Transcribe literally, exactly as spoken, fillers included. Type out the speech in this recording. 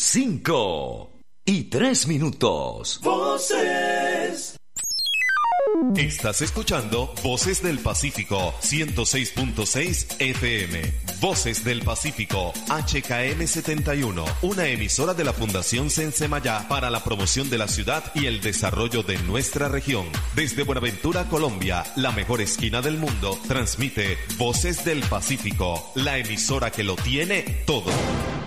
cinco y tres minutos. Voces. Estás escuchando Voces del Pacífico, ciento seis punto seis F M. Voces del Pacífico, H K M setenta y uno, una emisora de la Fundación Sensemayá para la promoción de la ciudad y el desarrollo de nuestra región. Desde Buenaventura, Colombia, la mejor esquina del mundo, transmite Voces del Pacífico, la emisora que lo tiene todo.